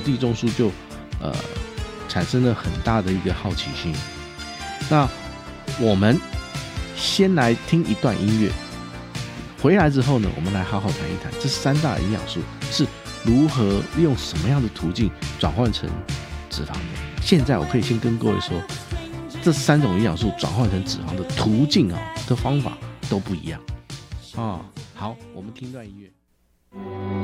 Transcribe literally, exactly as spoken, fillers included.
地中枢就呃产生了很大的一个好奇心。那我们先来听一段音乐，回来之后呢，我们来好好谈一谈这三大营养素是如何利用什么样的途径转换成脂肪的。现在我可以先跟各位说，这三种营养素转换成脂肪的途径啊的方法都不一样啊。好，我们听段音乐。